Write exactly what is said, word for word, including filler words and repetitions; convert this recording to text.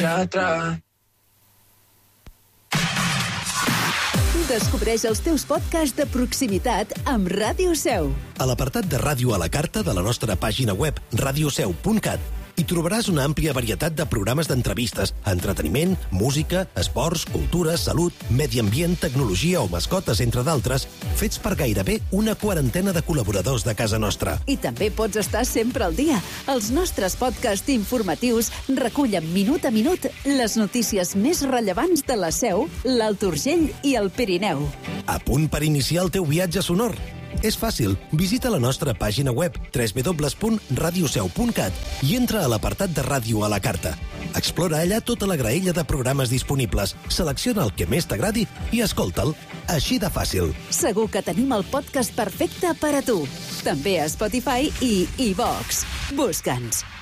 allá atrás. Descobreix els teus podcasts de proximitat amb Ràdio Seu. A l'apartat de ràdio a la carta de la nostra pàgina web radioseu punt cat hi trobaràs una àmplia varietat de programes d'entrevistes, entreteniment, música, esports, cultura, salut, medi ambient, tecnologia o mascotes, entre d'altres, fets per gairebé una quarantena de col·laboradors de casa nostra. I també pots estar sempre al dia. Els nostres podcasts informatius recullen minut a minut les notícies més rellevants de la Seu, l'Alt Urgell i el Pirineu. A punt per iniciar el teu viatge sonor? És fàcil. Visita la nostra pàgina web w w w punt radioseu punt cat i entra a l'apartat de ràdio a la carta. Explora allà tota la graella de programes disponibles, selecciona el que més t'agradi i escolta'l. Així de fàcil. Segur que tenim el podcast perfecte per a tu. També a Spotify i iVox. Busca'ns.